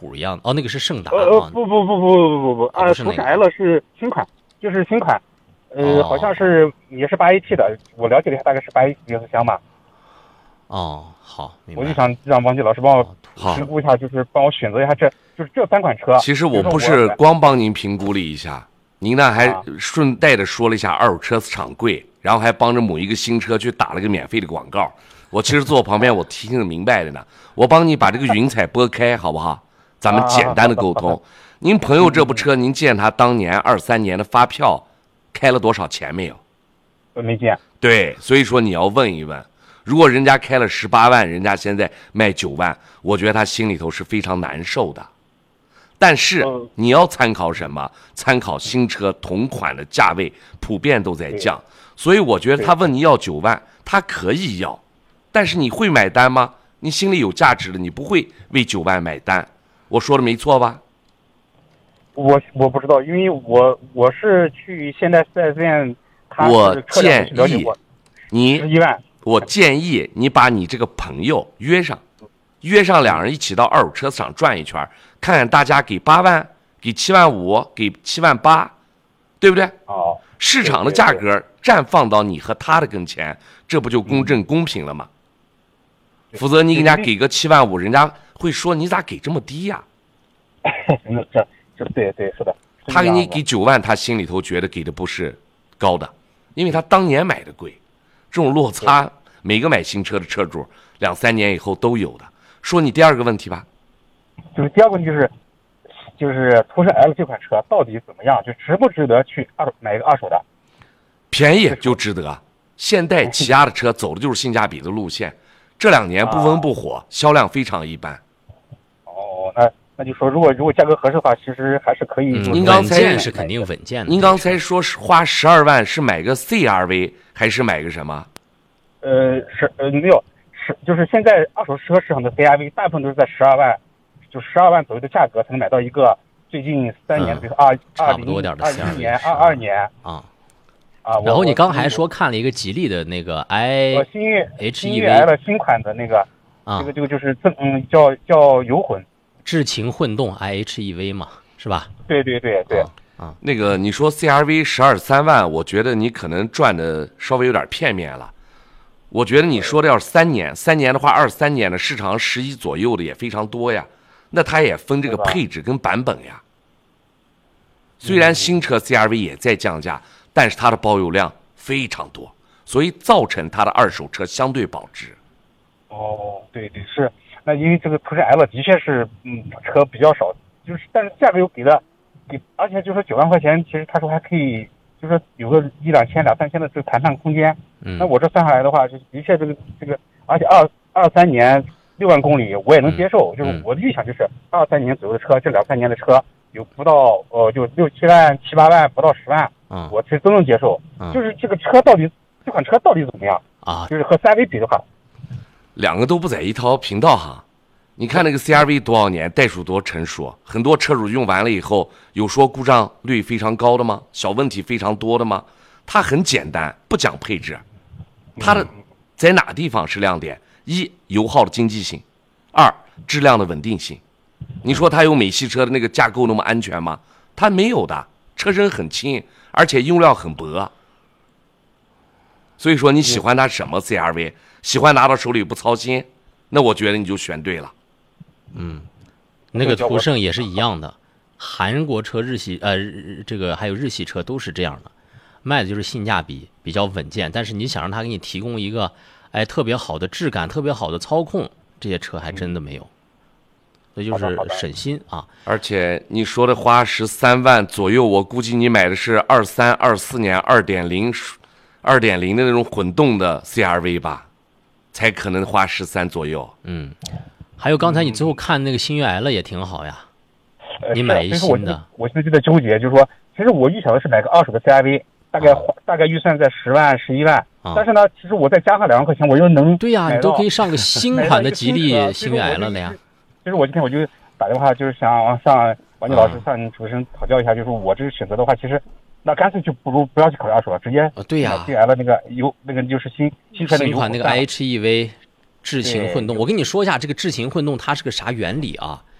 虎一样的。哦，那个是胜达不，途胜 L 是新款，就是新款，好像是也是8AT 的，我了解了一下，大概是8AT 变速箱吧。 哦，好，明白。 我就想让王杰老师帮我评估一下，就是帮我选择一下就是这3款车。 其实我不是光帮您评估了一下，您呢还顺带着说了一下二手车场贵，然后还帮着某一个新车去打了个免费的广告。我其实坐旁边，我听得明白的呢。我帮你把这个云彩拨开，好不好？咱们简单的沟通。您朋友这部车，您见他当年23年的发票开了多少钱没有？ 没见。 对，所以说你要问一问。如果人家开了18万，人家现在卖9万，我觉得他心里头是非常难受的。但是你要参考什么？参考新车同款的价位普遍都在降，所以我觉得他问你要9万，他可以要，但是你会买单吗？你心里有价值的，你不会为9万买单。我说的没错吧？ 我不知道，因为我是去现代4S店， 我建议你 11万。 我建议你把你这个朋友约上2人一起到二手车场转一圈，看看大家给8万、给7万5、给7万8，对不对？市场的价格绽放到你和他的跟前，这不就公正公平了吗？否则你给人家给个7万5，人家会说你咋给这么低呀？ 这对是的。 他给你给9万，他心里头觉得给的不是高的，因为他当年买的贵。这种落差，每个买新车的车主2、3年以后都有的。说你第二个问题吧。 就是第二个问题就是途胜 L 这款车到底怎么样？就值不值得去买一个二手的？ 便宜就值得。现代起亚的车走的就是性价比的路线，这2年不温不火，销量非常一般。 那就说如果价格合适的话，其实还是可以。 您刚才是肯定稳健的。 您刚才说是花12万是买个 CRV 还是买个什么？ 没有，就是现在二手车市场的 CRV 大部分都是在12万，就12万左右的价格才能买到一个最近3年，比如2021年、22年然后你刚还说看了一个吉利的那个新越 L 新款的那个，这个就是叫油混。 智擎混动 iHEV 嘛，是吧？ 对。 那个你说 CRV 12、3万，我觉得你可能赚的稍微有点片面了。我觉得你说的要是3年的话，23年的市场11左右的也非常多呀。那它也分这个配置跟版本呀。虽然新车 CRV 也在降价，但是它的保有量非常多，所以造成它的二手车相对保值。 对是。那因为这个途胜 L 的确是车比较少，但是价格又给，而且就是9万块钱，其实他说还可以，就是有个1、2千、2、3千的这个谈判空间。那我这算下来的话，就的确这个，而且23年6万公里我也能接受，就是我的预想就是23年左右的车，这2、3年的车有不到就6、7万、7、8万，不到10万，我其实都能接受。就是这个车这款车到底怎么样啊？就是和3V比的话。 2个都不在一条频道哈，你看那个 CRV 多少年，代数多成熟，很多车主用完了以后，有说故障率非常高的吗？小问题非常多的吗？它很简单，不讲配置，它的在哪地方是亮点？1、油耗的经济性；2、质量的稳定性。你说它有美系车的那个架构那么安全吗？它没有的，车身很轻，而且用料很薄。所以说你喜欢它什么 CRV？喜欢拿到手里不操心，那我觉得你就选对了。 那个途胜也是一样的，韩国车、日系这个还有日系车都是这样的，卖的就是性价比比较稳健，但是你想让他给你提供一个特别好的质感、特别好的操控，这些车还真的没有，所以就是省心啊。 而且你说的花13万左右，我估计你买的是23、24年2.0的那种混动的 CRV 吧。才可能花13左右。 还有刚才你最后看那个星越 L 也挺好呀，你买一新的。 我现在就在纠结，就是说，其实我预想的是买个二手的 CRV，大概预算在10万、11万。但是呢，其实我再加上2万块钱，我又能对呀，你都可以上个新款的吉利星越 L 了呀。 其实我今天我就打电话，就是想向王杰老师向主持人讨教一下，就是我这个选择的话，其实。那干脆就不要去考虑二手了，直接对呀 ，GL 那个就是新款那个 iHEV 智擎混动。我跟你说一下这个智擎混动它是个啥原理啊？